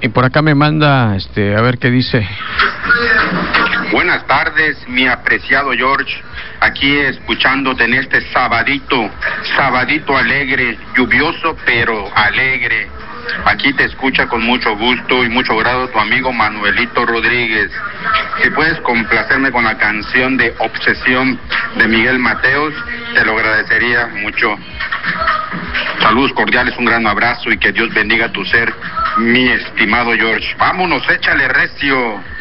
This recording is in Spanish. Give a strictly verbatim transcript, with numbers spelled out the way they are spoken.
Y por acá me manda, este, a ver qué dice. Buenas tardes, mi apreciado George. Aquí escuchándote en este sabadito, sabadito alegre, lluvioso pero alegre. Aquí te escucha con mucho gusto y mucho grado tu amigo Manuelito Rodríguez. Si puedes complacerme con la canción de Obsesión de Miguel Mateos, te lo agradecería mucho. Saludos cordiales, un gran abrazo y que Dios bendiga tu ser, mi estimado George. Vámonos, échale recio.